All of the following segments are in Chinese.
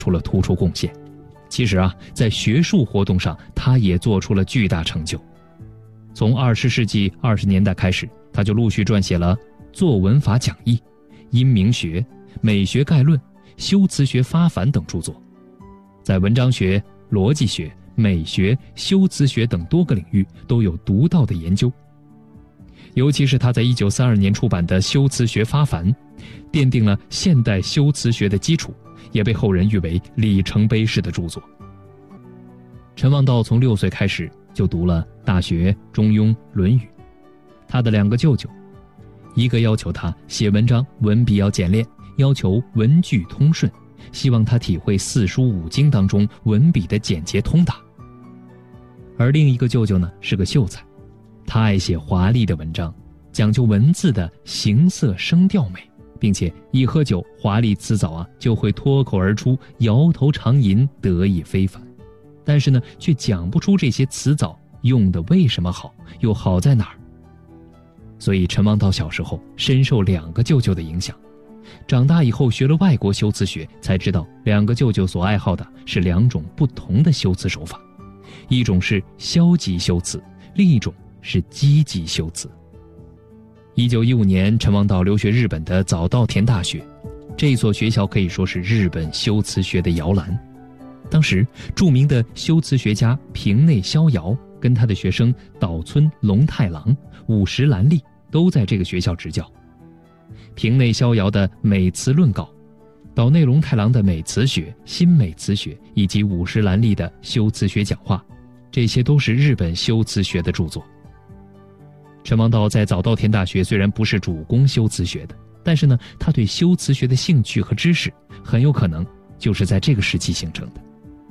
出了突出贡献。其实在学术活动上他也做出了巨大成就。从20世纪20年代开始，他就陆续撰写了《作文法讲义》《阴明学》《美学概论》《修辞学发凡》等著作，在文章学、逻辑学、美学、修辞学等多个领域都有独到的研究。尤其是他在1932年出版的《修辞学发凡》，奠定了现代修辞学的基础，也被后人誉为里程碑式的著作。陈望道从6岁开始就读了《大学》《中庸》《论语》。他的2个舅舅，一个要求他写文章文笔要简练，要求文句通顺，希望他体会四书五经当中文笔的简洁通达。而另一个舅舅呢，是个秀才，他爱写华丽的文章，讲究文字的形色声调美，并且一喝酒，华丽辞藻就会脱口而出，摇头长吟，得意非凡。但是呢，却讲不出这些辞藻用的为什么好，又好在哪儿。所以陈望道小时候深受2个舅舅的影响，长大以后学了外国修辞学，才知道2个舅舅所爱好的是2种不同的修辞手法，一种是消极修辞，另一种是积极修辞。1915年，陈望道留学日本的早稻田大学，这所学校可以说是日本修辞学的摇篮。当时著名的修辞学家平内逍遥跟他的学生岛村龙太郎、五十岚立都在这个学校执教。平内逍遥的美辞论稿，岛内龙太郎的美辞学、新美辞学，以及五十岚立的修辞学讲话，这些都是日本修辞学的著作。陈望道在早稻田大学虽然不是主攻修辞学的，但是呢，他对修辞学的兴趣和知识很有可能就是在这个时期形成的。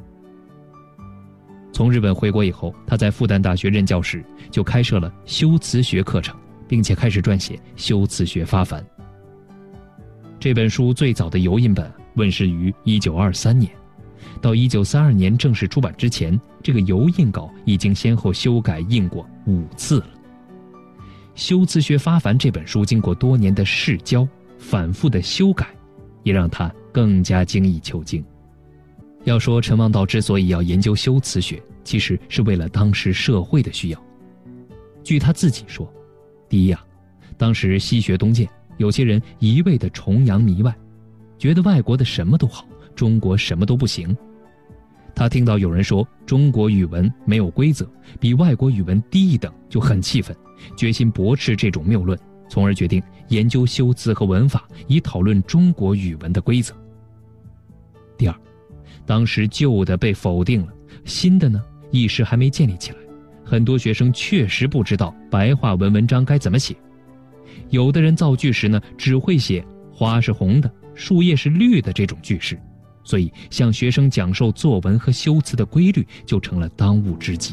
从日本回国以后，他在复旦大学任教时就开设了修辞学课程，并且开始撰写《修辞学发凡》。这本书最早的油印本问世于1923年，到1932年正式出版之前，这个油印稿已经先后修改印过5次了。《修辞学发凡》这本书经过多年的试教、反复的修改，也让它更加精益求精。要说陈望道之所以要研究修辞学，其实是为了当时社会的需要。据他自己说，第一当时西学东渐，有些人一味的崇洋媚外，觉得外国的什么都好，中国什么都不行。他听到有人说中国语文没有规则，比外国语文低一等，就很气愤，决心驳斥这种谬论，从而决定研究修辞和文法，以讨论中国语文的规则。第二，当时旧的被否定了，新的呢意识还没建立起来，很多学生确实不知道白话文文章该怎么写。有的人造句时呢，只会写花是红的，树叶是绿的这种句式，所以向学生讲授作文和修辞的规律就成了当务之急。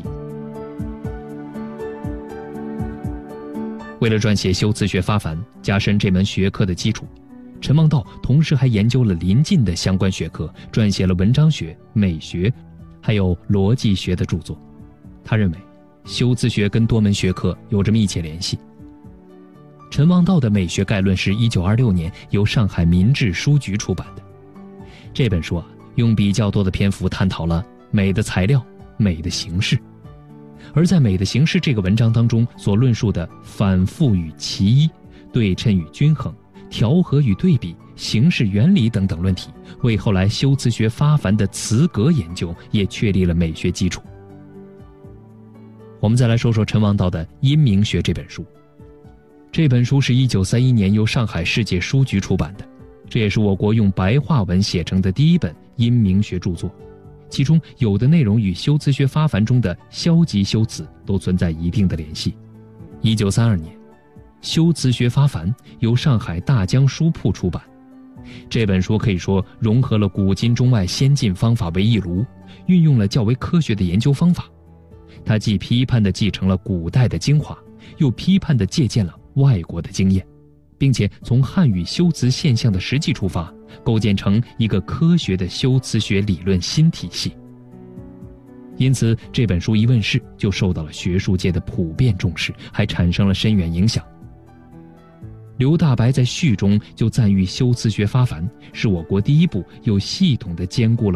为了撰写《修辞学发凡》，加深这门学科的基础，陈望道同时还研究了邻近的相关学科，撰写了文章学、美学还有逻辑学的著作。他认为修辞学跟多门学科有着密切联系。陈望道的美学概论是1926年由上海民治书局出版的。这本书用比较多的篇幅探讨了美的材料、美的形式。而在美的形式这个文章当中所论述的反复与其一、对称与均衡、调和与对比、形式原理等等论题，为后来修辞学发凡的词格研究也确立了美学基础。我们再来说说陈望道的《阴明学》这本书。这本书是1931年由上海世界书局出版的，这也是我国用白话文写成的第一本阴明学著作，其中有的内容与修辞学发凡中的消极修辞都存在一定的联系。1932年，修辞学发凡由上海大江书铺出版。这本书可以说融合了古今中外先进方法为一炉，运用了较为科学的研究方法。它既批判地继承了古代的精华，又批判地借鉴了外国的经验，并且从汉语修辞现象的实际出发，构建成一个科学的修辞学理论新体系。因此这本书一问世就受到了学术界的普遍重视，还产生了深远影响。 刘大白在序中就赞誉修辞学发凡，是我国第一部有系统的兼顾了